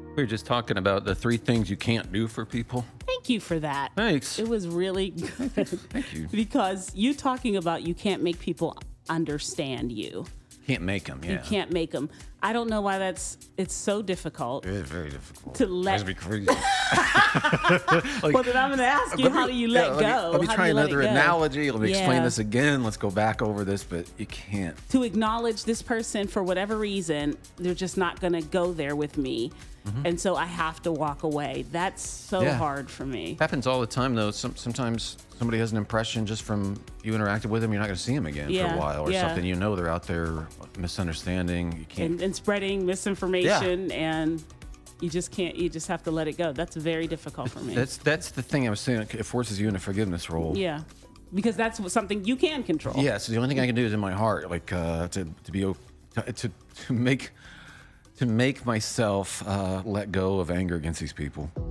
We were just talking about the 3 things you can't do for people. Thank you for that. Thanks. It was really good. Thank you. Because you talking about you can't make people understand you. Can't make them, yeah. You can't make them. I don't know why it's so difficult It is very difficult. to let. Drives me crazy. Well, then I'm going to ask you, how do you let go? Let me How do try you let it another go? analogy. Let me explain Yeah. this again. Let's go back over this, but you can't. To acknowledge this person for whatever reason, they're just not going to go there with me. And so I have to walk away. That's so Yeah. hard for me. Happens all the time, though. Sometimes somebody has an impression just from you interacted with them. You're not going to see them again for Yeah, a while, or yeah. something. You know, they're out there misunderstanding. You can't. And spreading misinformation, and you just can't. You just have to let it go. That's very difficult for me. That's the thing I was saying. It forces you in a forgiveness role. Yeah, because that's something you can control. Yeah. So the only thing I can do is in my heart, like to make myself let go of anger against these people.